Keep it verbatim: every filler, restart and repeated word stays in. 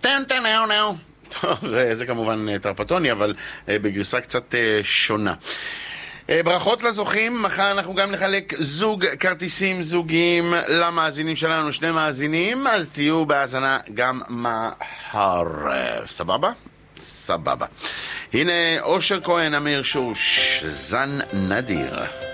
טן טן נאו נאו. טוב, זה כמובן טרפטוני, אבל בגרסה קצת שונה. ברכות לזוכים, מחר אנחנו גם נחלק זוג כרטיסים זוגיים למאזינים שלנו, שני מאזינים, אז תהיו בהאזנה גם מחר. סבבה? סבבה. הנה אושר כהן, אמיר שוש, זן נדיר.